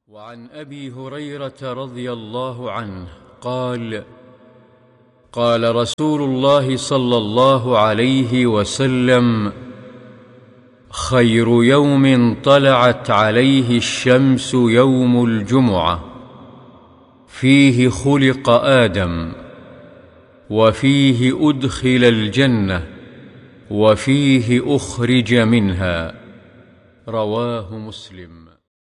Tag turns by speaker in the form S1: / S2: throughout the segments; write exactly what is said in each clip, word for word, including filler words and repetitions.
S1: وعن أبي هريرة رضي الله عنه قال: قال رسول الله صلى الله عليه وسلم: خير يوم طلعت عليه الشمس يوم الجمعة، فيه خلق آدم، وفيه أدخل الجنة، وفيه أخرج منها. رواه مسلم.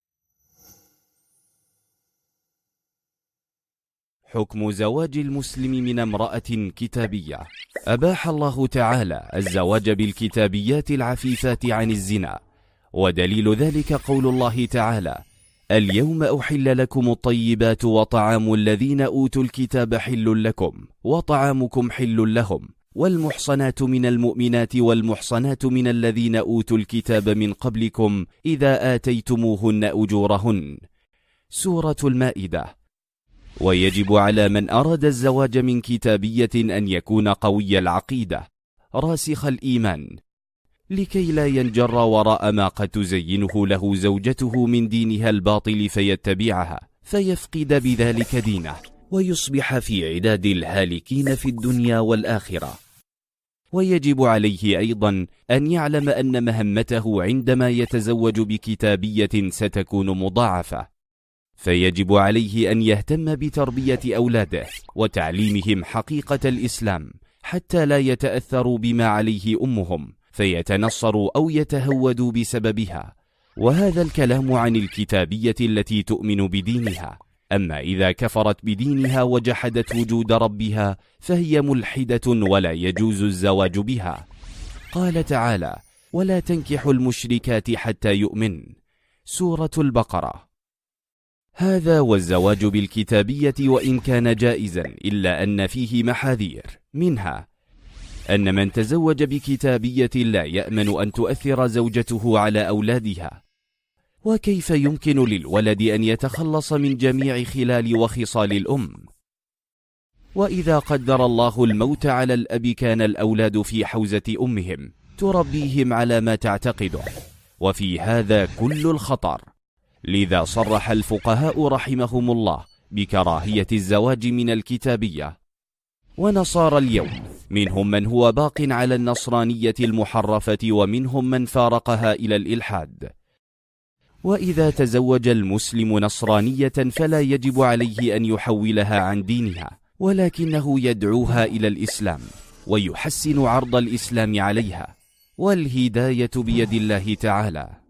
S2: حكم زواج المسلم من امرأة كتابية. أباح الله تعالى الزواج بالكتابيات العفيفات عن الزنا، ودليل ذلك قول الله تعالى: اليوم أحل لكم الطيبات وطعام الذين أوتوا الكتاب حل لكم وطعامكم حل لهم، والمحصنات من المؤمنات والمحصنات من الذين أوتوا الكتاب من قبلكم إذا آتيتموهن أجورهن. سورة المائدة. ويجب على من أراد الزواج من كتابية أن يكون قوي العقيدة راسخ الإيمان، لكي لا ينجر وراء ما قد تزينه له زوجته من دينها الباطل فيتبعها فيفقد بذلك دينه ويصبح في عداد الهالكين في الدنيا والآخرة. ويجب عليه أيضا أن يعلم أن مهمته عندما يتزوج بكتابية ستكون مضاعفة، فيجب عليه أن يهتم بتربية أولاده وتعليمهم حقيقة الإسلام حتى لا يتأثروا بما عليه أمهم فيتنصروا أو يتهودوا بسببها. وهذا الكلام عن الكتابية التي تؤمن بدينها. أما إذا كفرت بدينها وجحدت وجود ربها فهي ملحدة ولا يجوز الزواج بها. قال تعالى: ولا تنكحوا المشركات حتى يؤمن. سورة البقرة. هذا والزواج بالكتابية وإن كان جائزا إلا أن فيه محاذير، منها أن من تزوج بكتابية لا يأمن أن تؤثر زوجته على أولادها، وكيف يمكن للولد أن يتخلص من جميع خلال وخصال الأم؟ وإذا قدر الله الموت على الأب كان الأولاد في حوزة أمهم تربيهم على ما تعتقده، وفي هذا كل الخطر. لذا صرح الفقهاء رحمهم الله بكراهية الزواج من الكتابية. ونصارى اليوم منهم من هو باق على النصرانية المحرفة، ومنهم من فارقها إلى الإلحاد. وإذا تزوج المسلم نصرانية فلا يجب عليه أن يحولها عن دينها، ولكنه يدعوها إلى الإسلام ويحسن عرض الإسلام عليها، والهداية بيد الله تعالى.